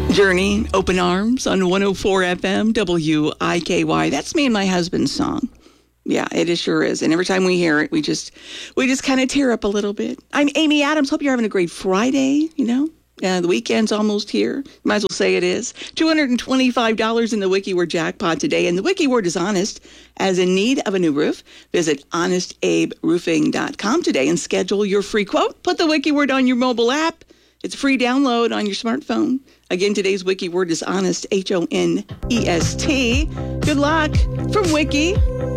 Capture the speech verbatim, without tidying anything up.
Journey, Open Arms on one oh four F M, W I K Y. That's me and my husband's song. Yeah, it is, sure is. And every time we hear it, we just we just kind of tear up a little bit. I'm Amy Adams. Hope you're having a great Friday, you know. Uh, the weekend's almost here. Might as well say it is. two hundred twenty-five dollars in the WikiWord jackpot today. And the WikiWord is honest. As in need of a new roof, visit honest abe roofing dot com today and schedule your free quote. Put the WikiWord on your mobile app. It's a free download on your smartphone. Again, today's Wiki word is honest, H O N E S T. Good luck from Wiki.